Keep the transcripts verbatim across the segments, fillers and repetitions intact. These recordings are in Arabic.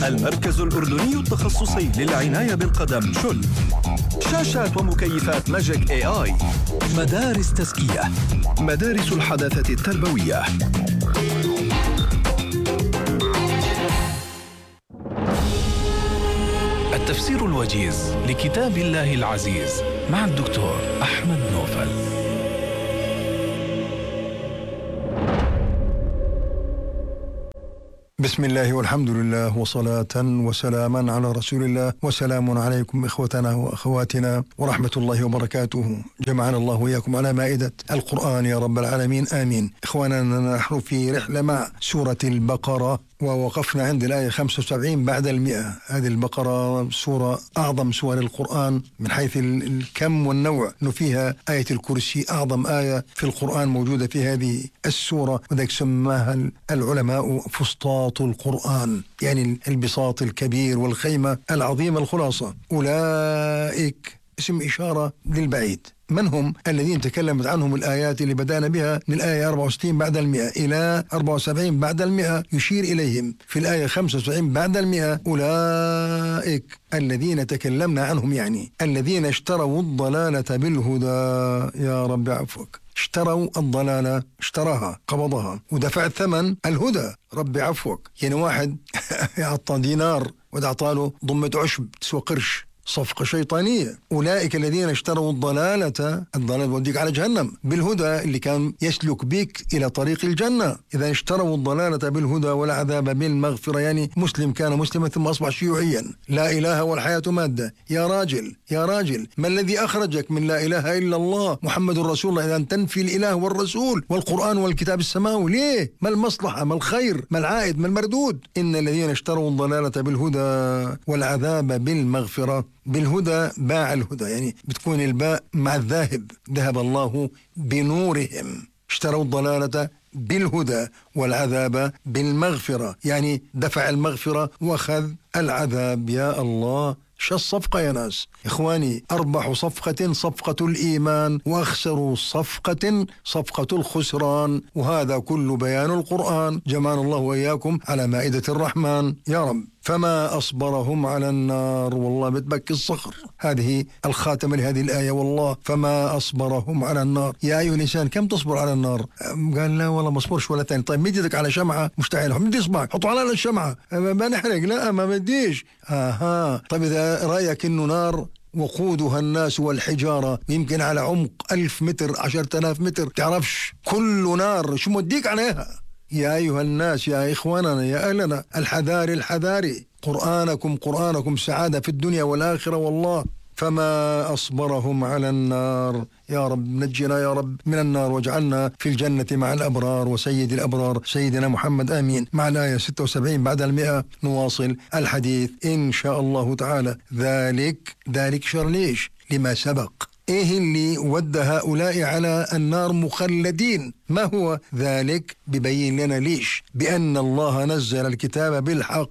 المركز الأردني التخصصي للعناية بالقدم شل. شاشات ومكيفات ماجيك اي اي. مدارس تزكية، مدارس الحداثة التربوية. التفسير الوجيز لكتاب الله العزيز مع الدكتور أحمد نوفل. بسم الله والحمد لله وصلاة وسلاما على رسول الله، وسلام عليكم إخوتنا وأخواتنا ورحمة الله وبركاته. جمعنا الله وإياكم على مائدة القرآن يا رب العالمين، آمين. إخواننا، نحن في رحلة مع سورة البقرة، ووقفنا عند الآية خمسة وسبعين بعد المئة. هذه البقرة سورة أعظم سور القرآن من حيث الكم والنوع، إنه فيها آية الكرسي، أعظم آية في القرآن موجودة في هذه السورة، وذلك سماها العلماء فسطاط القرآن، يعني البساط الكبير والخيمة العظيمة. الخلاصة أولئك اسم إشارة للبعيد. من هم الذين تكلمت عنهم الآيات اللي بدأنا بها من الآية أربعة وستين بعد المئة إلى أربعة وسبعين بعد المئة؟ يشير إليهم في الآية خمسة وسبعين بعد المئة أولئك الذين تكلمنا عنهم، يعني الذين اشتروا الضلالة بالهدى. يا رب عفوك، اشتروا الضلالة، اشتراها، قبضها ودفع الثمن الهدى. رب عفوك، يعني واحد يعطى دينار ودعطاله ضمة عشب تسوى قرش، صفقة شيطانية. أولئك الذين اشتروا الضلالة، الضلال وديك على جهنم، بالهدى اللي كان يسلك بك إلى طريق الجنة. إذا اشتروا الضلالة بالهدى والعذاب بالمغفرة، يعني مسلم كان مسلما ثم أصبح شيوعيا. لا إله والحياة مادة. يا راجل يا راجل، ما الذي أخرجك من لا إله إلا الله محمد رسول الله إذا أن تنفي الإله والرسول والقرآن والكتاب السماوي؟ ليه؟ ما المصلحة؟ ما الخير؟ ما العائد؟ ما المردود؟ إن الذين اشتروا الضلالة بالهدى والعذاب بالمغفرة. بالهدى باع الهدى، يعني بتكون الباء مع الذاهب، ذهب الله بنورهم. اشتروا الضلالة بالهدى والعذاب بالمغفرة، يعني دفع المغفرة وأخذ العذاب. يا الله، شو الصفقة يا ناس؟ إخواني، أربح صفقة صفقة الإيمان، وأخسروا صفقة صفقة الخسران. وهذا كل بيان القرآن. جمعنا الله وإياكم على مائدة الرحمن يا رب. فما أصبرهم على النار، والله بتبكي الصخر. هذه الخاتمة لهذه الآية، والله فما أصبرهم على النار. يا أيها الإنسان كم تصبر على النار؟ قال لا والله ما أصبرش ولا تاني. طيب مد يدك على شمعة مشتعلة، مد إصبعك حطوا على الشمعة، ما نحرق. لا ما بديش. آها طيب إذا رأيك إنه نار وقودها الناس والحجارة، يمكن على عمق ألف متر، عشرة آلاف متر، تعرفش كل نار شو موديك عليها. يا أيها الناس، يا إخواننا، يا أهلنا، الحذار الحذار. قرآنكم قرآنكم سعادة في الدنيا والآخرة. والله فما أصبرهم على النار. يا رب نجنا يا رب من النار، واجعلنا في الجنة مع الأبرار وسيد الأبرار سيدنا محمد، آمين. مع الآية ستة وسبعين بعد المئة نواصل الحديث إن شاء الله تعالى. ذلك ذلك شر ليش؟ لما سبق. إيه اللي ود هؤلاء على النار مخلدين؟ ما هو ذلك؟ ببين لنا ليش. بأن الله نزل الكتاب بالحق.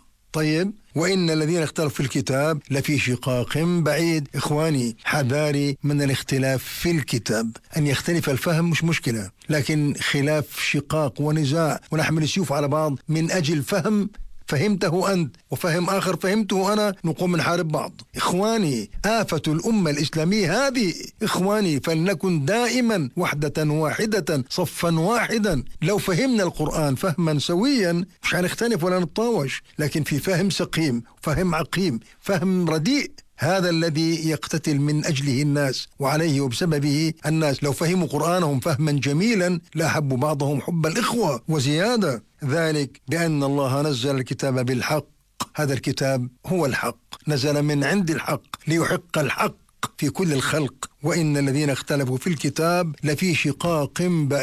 طيب، وإن الذين اختلفوا في الكتاب لفي شقاق بعيد. إخواني، حذاري من الاختلاف في الكتاب. أن يختلف الفهم مش مشكلة، لكن خلاف شقاق ونزاع ونحمل السيوف على بعض من أجل فهم فهمته أنت وفهم آخر فهمته أنا، نقوم نحارب بعض. إخواني، آفة الأمة الإسلامية هذه. إخواني، فلنكن دائما وحدة واحدة، صفا واحدا. لو فهمنا القرآن فهما سويا مش هنختلف ولا نتطاوش، لكن في فهم سقيم، فهم عقيم، فهم رديء، هذا الذي يقتتل من أجله الناس وعليه وبسببه الناس. لو فهموا قرآنهم فهما جميلا لأحبوا بعضهم حب الإخوة وزيادة. ذلك بأن الله نزل الكتاب بالحق. هذا الكتاب هو الحق، نزل من عند الحق ليحق الحق في كل الخلق. وإن الذين اختلفوا في الكتاب لفي شقاق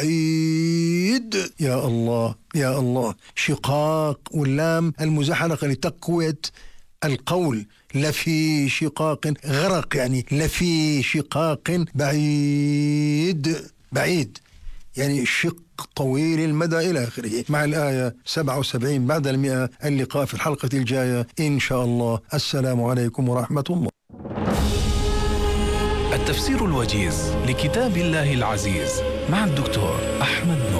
بعيد. يا الله يا الله، شقاق واللام المزحلقة لتقوية القول. لفي شقاق غرق، يعني لفي شقاق بعيد. بعيد يعني شق طويل المدى إلى آخره. مع الآية سبعة وسبعين بعد المئة. اللقاء في الحلقة الجاية إن شاء الله. السلام عليكم ورحمة الله. التفسير الوجيز لكتاب الله العزيز مع الدكتور أحمد نوفل.